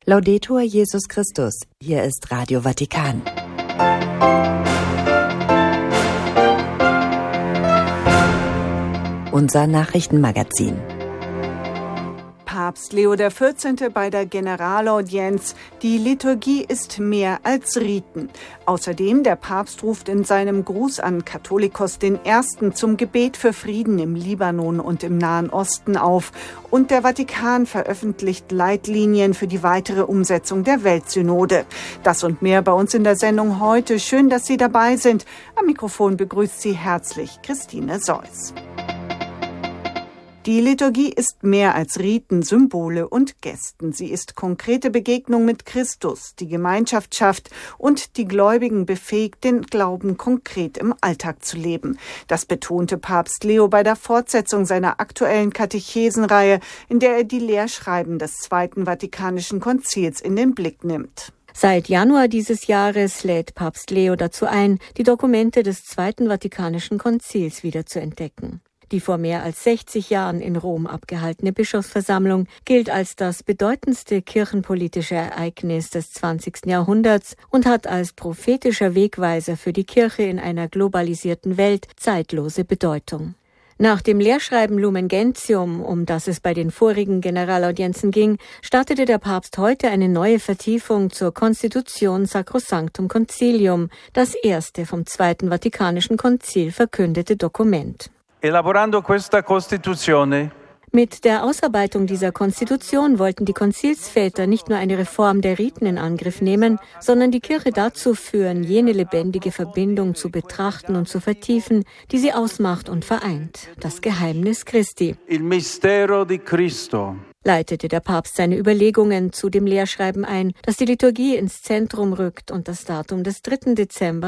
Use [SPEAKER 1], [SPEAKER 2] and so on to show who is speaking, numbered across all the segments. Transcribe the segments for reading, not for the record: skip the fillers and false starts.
[SPEAKER 1] Laudetur Jesus Christus, hier ist Radio Vatikan. Unser Nachrichtenmagazin.
[SPEAKER 2] Papst Leo XIV. Bei der Generalaudienz. Die Liturgie ist mehr als Riten. Außerdem, der Papst ruft in seinem Gruß an Katholikos I. zum Gebet für Frieden im Libanon und im Nahen Osten auf. Und der Vatikan veröffentlicht Leitlinien für die weitere Umsetzung der Weltsynode. Das und mehr bei uns in der Sendung heute. Schön, dass Sie dabei sind. Am Mikrofon begrüßt Sie herzlich Christine Seuss. Die Liturgie ist mehr als Riten, Symbole und Gesten. Sie ist konkrete Begegnung mit Christus, die Gemeinschaft schafft und die Gläubigen befähigt, den Glauben konkret im Alltag zu leben. Das betonte Papst Leo bei der Fortsetzung seiner aktuellen Katechesenreihe, in der er die Lehrschreiben des Zweiten Vatikanischen Konzils in den Blick nimmt.
[SPEAKER 3] Seit Januar dieses Jahres lädt Papst Leo dazu ein, die Dokumente des Zweiten Vatikanischen Konzils wieder zu entdecken. Die vor mehr als 60 Jahren in Rom abgehaltene Bischofsversammlung gilt als das bedeutendste kirchenpolitische Ereignis des 20. Jahrhunderts und hat als prophetischer Wegweiser für die Kirche in einer globalisierten Welt zeitlose Bedeutung. Nach dem Lehrschreiben Lumen Gentium, um das es bei den vorigen Generalaudienzen ging, startete der Papst heute eine neue Vertiefung zur Constitution Sacrosanctum Concilium, das erste vom Zweiten Vatikanischen Konzil verkündete Dokument.
[SPEAKER 4] Elaborando questa Costituzione.
[SPEAKER 3] Mit der Ausarbeitung dieser Konstitution wollten die Konzilsväter nicht nur eine Reform der Riten in Angriff nehmen, sondern die Kirche dazu führen, jene lebendige Verbindung zu betrachten und zu vertiefen, die sie ausmacht und vereint, das Geheimnis Christi.
[SPEAKER 4] Il mistero di Cristo.
[SPEAKER 3] Leitete der Papst seine Überlegungen zu dem Lehrschreiben ein, das die Liturgie ins Zentrum rückt und das Datum des 3. Dezember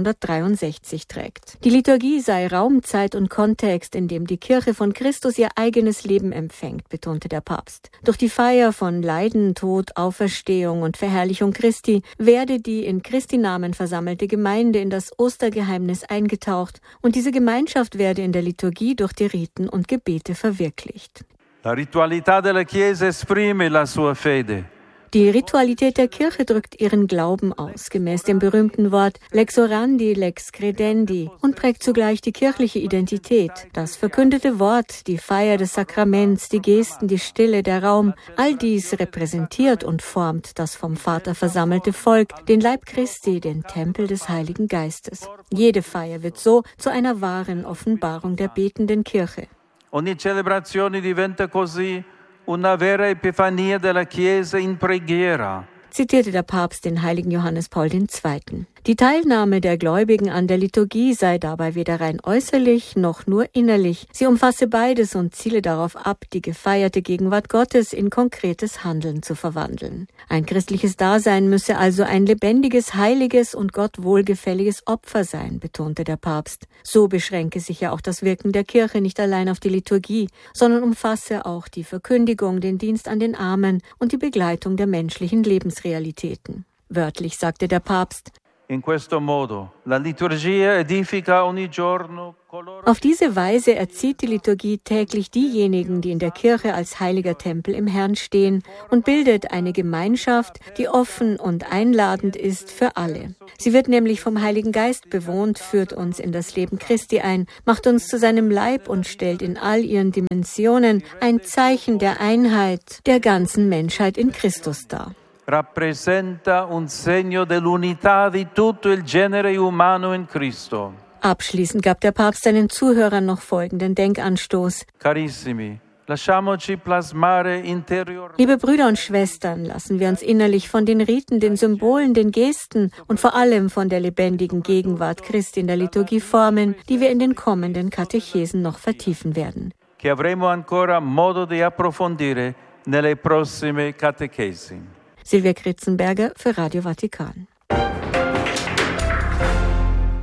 [SPEAKER 3] 1963 trägt. Die Liturgie sei Raum, Zeit und Kontext, in dem die Kirche von Christus ihr eigenes Leben empfängt, betonte der Papst. Durch die Feier von Leiden, Tod, Auferstehung und Verherrlichung Christi werde die in Christi Namen versammelte Gemeinde in das Ostergeheimnis eingetaucht und diese Gemeinschaft werde in der Liturgie durch die Riten und Gebete verwirklicht.
[SPEAKER 4] La ritualità della Chiesa esprime la sua fede.
[SPEAKER 3] Die Ritualität der Kirche drückt ihren Glauben aus, gemäß dem berühmten Wort lex orandi, lex credendi, und prägt zugleich die kirchliche Identität. Das verkündete Wort, die Feier des Sakraments, die Gesten, die Stille, der Raum, all dies repräsentiert und formt das vom Vater versammelte Volk, den Leib Christi, den Tempel des Heiligen Geistes. Jede Feier wird so zu einer wahren Offenbarung der betenden Kirche.
[SPEAKER 4] Ogni celebrazione diventa così una vera epifania della Chiesa in preghiera.
[SPEAKER 3] Zitierte der Papst den heiligen Johannes Paul II. Die Teilnahme der Gläubigen an der Liturgie sei dabei weder rein äußerlich noch nur innerlich. Sie umfasse beides und ziele darauf ab, die gefeierte Gegenwart Gottes in konkretes Handeln zu verwandeln. Ein christliches Dasein müsse also ein lebendiges, heiliges und Gott wohlgefälliges Opfer sein, betonte der Papst. So beschränke sich ja auch das Wirken der Kirche nicht allein auf die Liturgie, sondern umfasse auch die Verkündigung, den Dienst an den Armen und die Begleitung der menschlichen Lebensrealitäten. Wörtlich sagte der Papst:
[SPEAKER 4] In questo modo la liturgia edifica ogni giorno.
[SPEAKER 3] Auf diese Weise erzieht die Liturgie täglich diejenigen, die in der Kirche als heiliger Tempel im Herrn stehen, und bildet eine Gemeinschaft, die offen und einladend ist für alle. Sie wird nämlich vom Heiligen Geist bewohnt, führt uns in das Leben Christi ein, macht uns zu seinem Leib und stellt in all ihren Dimensionen ein Zeichen der Einheit der ganzen Menschheit in Christus dar.
[SPEAKER 4] Rappresenta un segno dell'unità di tutto il genere umano in Cristo.
[SPEAKER 3] Abschließend gab der Papst seinen Zuhörern noch folgenden Denkanstoß.
[SPEAKER 4] Carissimi, lasciamoci plasmare interiormente.
[SPEAKER 3] Liebe Brüder und Schwestern, lassen wir uns innerlich von den Riten, den Symbolen, den Gesten und vor allem von der lebendigen Gegenwart Christi in der Liturgie formen, die wir in den kommenden Katechesen noch vertiefen werden.
[SPEAKER 4] Che avremo ancora modo di approfondire nelle prossime catechesi.
[SPEAKER 3] Silvia Kritzenberger für Radio Vatikan.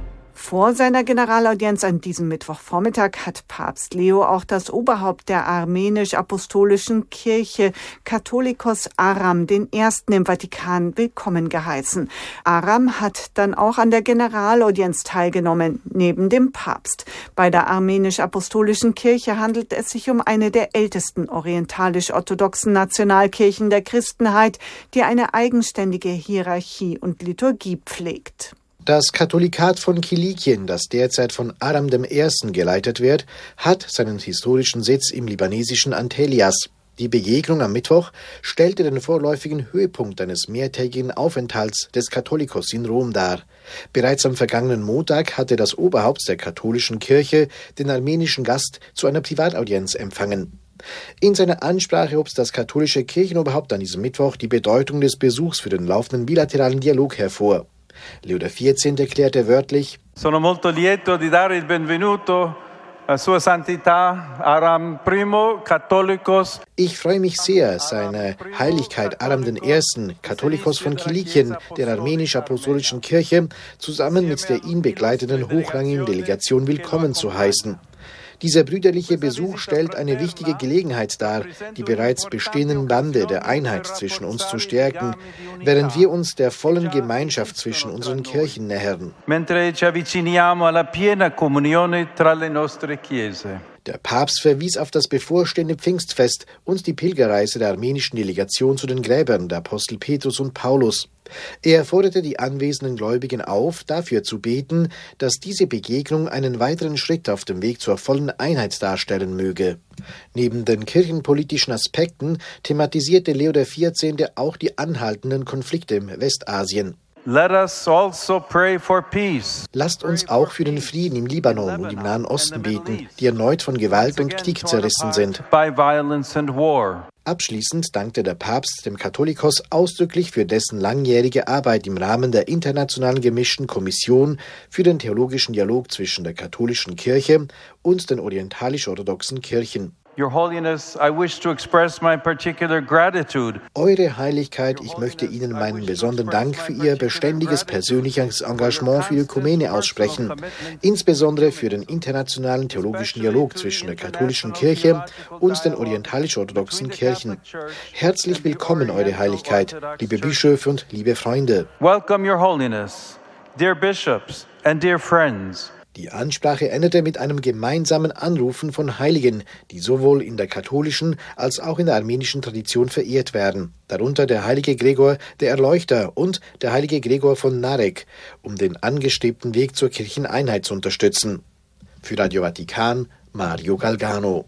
[SPEAKER 2] Vor seiner Generalaudienz an diesem Mittwochvormittag hat Papst Leo auch das Oberhaupt der armenisch-apostolischen Kirche, Katholikos Aram I. im Vatikan, willkommen geheißen. Aram hat dann auch an der Generalaudienz teilgenommen, neben dem Papst. Bei der armenisch-apostolischen Kirche handelt es sich um eine der ältesten orientalisch-orthodoxen Nationalkirchen der Christenheit, die eine eigenständige Hierarchie und Liturgie pflegt.
[SPEAKER 5] Das Katholikat von Kilikien, das derzeit von Aram I. geleitet wird, hat seinen historischen Sitz im libanesischen Antelias. Die Begegnung am Mittwoch stellte den vorläufigen Höhepunkt eines mehrtägigen Aufenthalts des Katholikos in Rom dar. Bereits am vergangenen Montag hatte das Oberhaupt der katholischen Kirche den armenischen Gast zu einer Privataudienz empfangen. In seiner Ansprache hob das katholische Kirchenoberhaupt an diesem Mittwoch die Bedeutung des Besuchs für den laufenden bilateralen Dialog hervor. Leo XIV. Erklärte wörtlich:
[SPEAKER 4] Sono molto lieto di dare il benvenuto a Sua Santità Aram I, Katholikos.
[SPEAKER 5] Ich freue mich sehr, seine Heiligkeit Aram I., Katholikos von Kilikien, der armenisch-apostolischen Kirche, zusammen mit der ihn begleitenden hochrangigen Delegation willkommen zu heißen. Dieser brüderliche Besuch stellt eine wichtige Gelegenheit dar, die bereits bestehenden Bande der Einheit zwischen uns zu stärken, während wir uns der vollen Gemeinschaft zwischen unseren Kirchen nähern. Der Papst verwies auf das bevorstehende Pfingstfest und die Pilgerreise der armenischen Delegation zu den Gräbern der Apostel Petrus und Paulus. Er forderte die anwesenden Gläubigen auf, dafür zu beten, dass diese Begegnung einen weiteren Schritt auf dem Weg zur vollen Einheit darstellen möge. Neben den kirchenpolitischen Aspekten thematisierte Leo XIV. Auch die anhaltenden Konflikte im Westasien.
[SPEAKER 4] Let us also pray for peace.
[SPEAKER 5] Lasst uns auch für den Frieden im Libanon und im Nahen Osten beten, die erneut von Gewalt und Krieg zerrissen sind. Abschließend dankte der Papst dem Katholikos ausdrücklich für dessen langjährige Arbeit im Rahmen der Internationalen Gemischten Kommission für den theologischen Dialog zwischen der katholischen Kirche und den orientalisch-orthodoxen Kirchen.
[SPEAKER 4] Your Holiness, I wish to express my particular gratitude.
[SPEAKER 5] Eure Heiligkeit, ich möchte Ihnen meinen besonderen Dank für Ihr beständiges persönliches Engagement für die Ökumene aussprechen, insbesondere für den internationalen theologischen Dialog zwischen der katholischen Kirche und den orientalisch-orthodoxen Kirchen. Herzlich willkommen, Eure Heiligkeit, liebe Bischöfe und liebe Freunde.
[SPEAKER 4] Welcome, Your Holiness, dear bishops and dear friends.
[SPEAKER 5] Die Ansprache endete mit einem gemeinsamen Anrufen von Heiligen, die sowohl in der katholischen als auch in der armenischen Tradition verehrt werden, darunter der heilige Gregor der Erleuchter und der heilige Gregor von Narek, um den angestrebten Weg zur Kircheneinheit zu unterstützen. Für Radio Vatikan, Mario Galgano.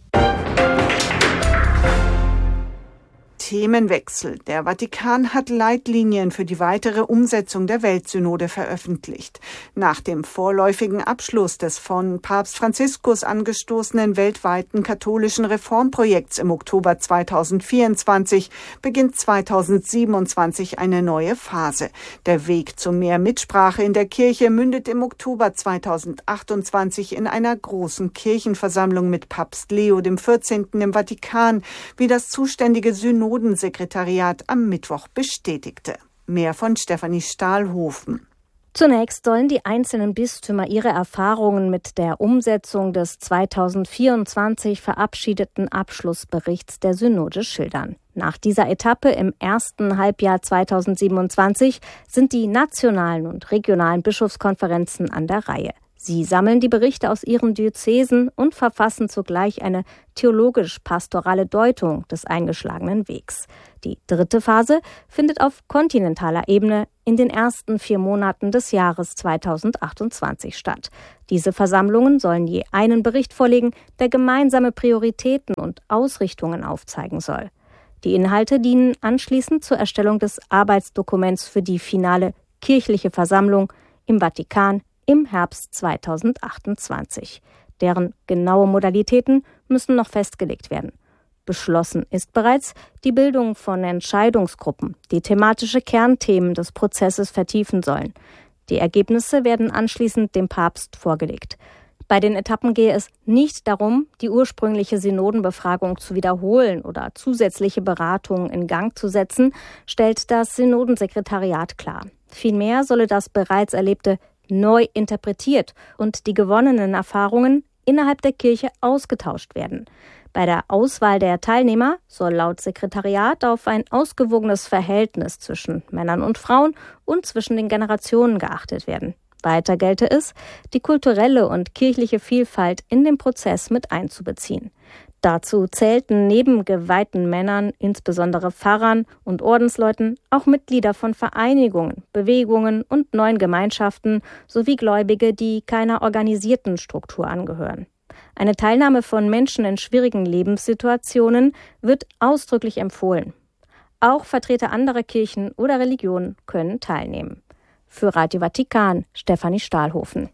[SPEAKER 2] Themenwechsel. Der Vatikan hat Leitlinien für die weitere Umsetzung der Weltsynode veröffentlicht. Nach dem vorläufigen Abschluss des von Papst Franziskus angestoßenen weltweiten katholischen Reformprojekts im Oktober 2024 beginnt 2027 eine neue Phase. Der Weg zu mehr Mitsprache in der Kirche mündet im Oktober 2028 in einer großen Kirchenversammlung mit Papst Leo XIV. Im Vatikan, wie das zuständige Synodensekretariat am Mittwoch bestätigte. Mehr von Stefanie Stahlhofen.
[SPEAKER 6] Zunächst sollen die einzelnen Bistümer ihre Erfahrungen mit der Umsetzung des 2024 verabschiedeten Abschlussberichts der Synode schildern. Nach dieser Etappe im ersten Halbjahr 2027 sind die nationalen und regionalen Bischofskonferenzen an der Reihe. Sie sammeln die Berichte aus ihren Diözesen und verfassen zugleich eine theologisch-pastorale Deutung des eingeschlagenen Wegs. Die dritte Phase findet auf kontinentaler Ebene in den ersten 4 Monaten des Jahres 2028 statt. Diese Versammlungen sollen je einen Bericht vorlegen, der gemeinsame Prioritäten und Ausrichtungen aufzeigen soll. Die Inhalte dienen anschließend zur Erstellung des Arbeitsdokuments für die finale kirchliche Versammlung im Vatikan im Herbst 2028. Deren genaue Modalitäten müssen noch festgelegt werden. Beschlossen ist bereits die Bildung von Entscheidungsgruppen, die thematische Kernthemen des Prozesses vertiefen sollen. Die Ergebnisse werden anschließend dem Papst vorgelegt. Bei den Etappen gehe es nicht darum, die ursprüngliche Synodenbefragung zu wiederholen oder zusätzliche Beratungen in Gang zu setzen, stellt das Synodensekretariat klar. Vielmehr solle das bereits Erlebte neu interpretiert und die gewonnenen Erfahrungen innerhalb der Kirche ausgetauscht werden. Bei der Auswahl der Teilnehmer soll laut Sekretariat auf ein ausgewogenes Verhältnis zwischen Männern und Frauen und zwischen den Generationen geachtet werden. Weiter gelte es, die kulturelle und kirchliche Vielfalt in den Prozess mit einzubeziehen. Dazu zählten neben geweihten Männern, insbesondere Pfarrern und Ordensleuten, auch Mitglieder von Vereinigungen, Bewegungen und neuen Gemeinschaften sowie Gläubige, die keiner organisierten Struktur angehören. Eine Teilnahme von Menschen in schwierigen Lebenssituationen wird ausdrücklich empfohlen. Auch Vertreter anderer Kirchen oder Religionen können teilnehmen. Für Radio Vatikan, Stefanie Stahlhofen.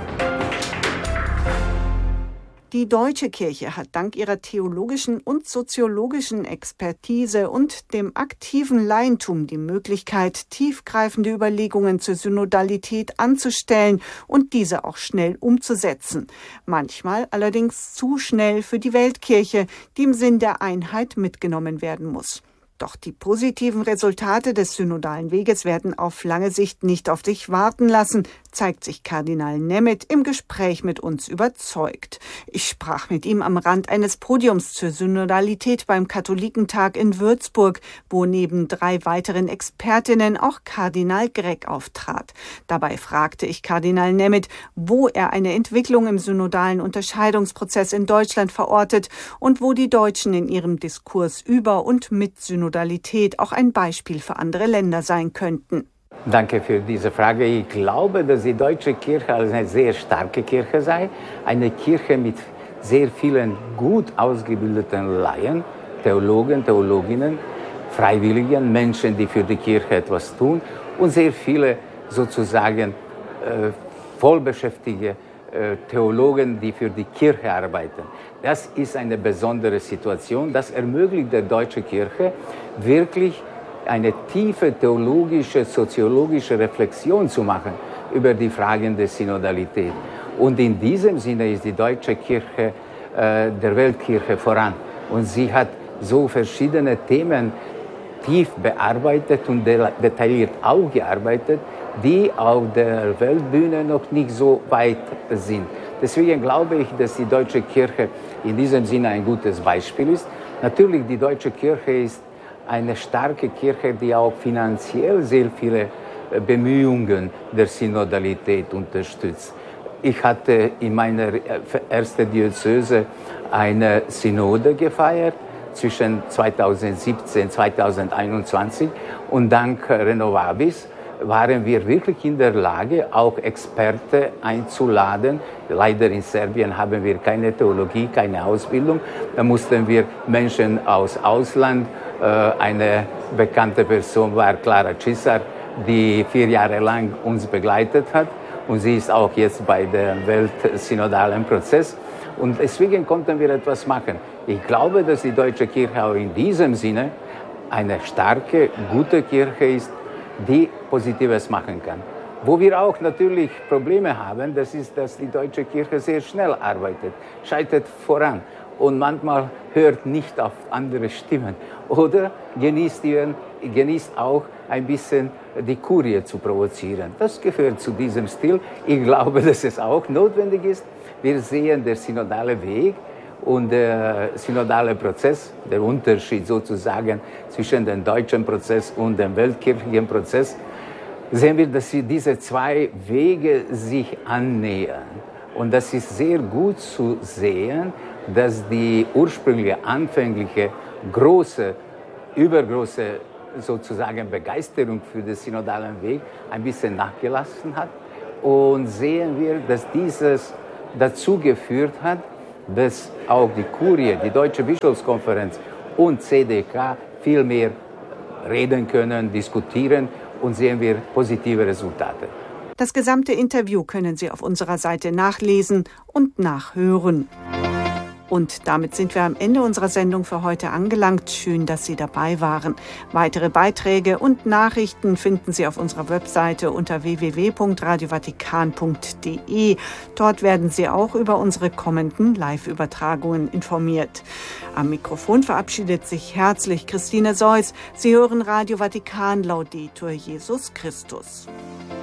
[SPEAKER 2] Die Deutsche Kirche hat dank ihrer theologischen und soziologischen Expertise und dem aktiven Laientum die Möglichkeit, tiefgreifende Überlegungen zur Synodalität anzustellen und diese auch schnell umzusetzen. Manchmal allerdings zu schnell für die Weltkirche, die im Sinn der Einheit mitgenommen werden muss. Doch die positiven Resultate des synodalen Weges werden auf lange Sicht nicht auf sich warten lassen, zeigt sich Kardinal Nemeth im Gespräch mit uns überzeugt. Ich sprach mit ihm am Rand eines Podiums zur Synodalität beim Katholikentag in Würzburg, wo neben 3 weiteren Expertinnen auch Kardinal Gregg auftrat. Dabei fragte ich Kardinal Nemeth, wo er eine Entwicklung im synodalen Unterscheidungsprozess in Deutschland verortet und wo die Deutschen in ihrem Diskurs über und mit Synodalität auch ein Beispiel für andere Länder sein könnten.
[SPEAKER 7] Danke für diese Frage. Ich glaube, dass die deutsche Kirche eine sehr starke Kirche sei. Eine Kirche mit sehr vielen gut ausgebildeten Laien, Theologen, Theologinnen, Freiwilligen, Menschen, die für die Kirche etwas tun und sehr viele sozusagen vollbeschäftigte Theologen, die für die Kirche arbeiten. Das ist eine besondere Situation. Das ermöglicht der deutschen Kirche wirklich eine tiefe theologische, soziologische Reflexion zu machen über die Fragen der Synodalität. Und in diesem Sinne ist die deutsche Kirche der Weltkirche voran. Und sie hat so verschiedene Themen tief bearbeitet und detailliert auch gearbeitet, die auf der Weltbühne noch nicht so weit sind. Deswegen glaube ich, dass die deutsche Kirche in diesem Sinne ein gutes Beispiel ist. Natürlich, die deutsche Kirche ist eine starke Kirche, die auch finanziell sehr viele Bemühungen der Synodalität unterstützt. Ich hatte in meiner ersten Diözese eine Synode gefeiert zwischen 2017 und 2021 und dank Renovabis waren wir wirklich in der Lage, auch Experten einzuladen. Leider in Serbien haben wir keine Theologie, keine Ausbildung. Da mussten wir Menschen aus Ausland, eine bekannte Person war Clara Cisar, die 4 Jahre lang uns begleitet hat. Und sie ist auch jetzt bei dem Weltsynodalen Prozess. Und deswegen konnten wir etwas machen. Ich glaube, dass die deutsche Kirche auch in diesem Sinne eine starke, gute Kirche ist, die Positives machen kann. Wo wir auch natürlich Probleme haben, das ist, dass die deutsche Kirche sehr schnell arbeitet, schreitet voran und manchmal hört nicht auf andere Stimmen oder genießt auch ein bisschen die Kurie zu provozieren. Das gehört zu diesem Stil. Ich glaube, dass es auch notwendig ist. Wir sehen den synodalen Weg und der synodale Prozess, der Unterschied sozusagen zwischen dem deutschen Prozess und dem weltkirchlichen Prozess, sehen wir, dass diese 2 Wege sich annähern. Und das ist sehr gut zu sehen, dass die ursprüngliche, anfängliche, übergroße sozusagen Begeisterung für den synodalen Weg ein bisschen nachgelassen hat. Und sehen wir, dass dieses dazu geführt hat, dass auch die Kurie, die Deutsche Bischofskonferenz und CDK viel mehr reden können, diskutieren und sehen wir positive Resultate.
[SPEAKER 2] Das gesamte Interview können Sie auf unserer Seite nachlesen und nachhören. Und damit sind wir am Ende unserer Sendung für heute angelangt. Schön, dass Sie dabei waren. Weitere Beiträge und Nachrichten finden Sie auf unserer Webseite unter www.radiovatikan.de. Dort werden Sie auch über unsere kommenden Live-Übertragungen informiert. Am Mikrofon verabschiedet sich herzlich Christine Seuss. Sie hören Radio Vatikan, Laudetur Jesus Christus.